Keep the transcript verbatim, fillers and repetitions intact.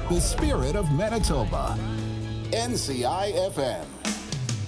The spirit of Manitoba. N C I F M.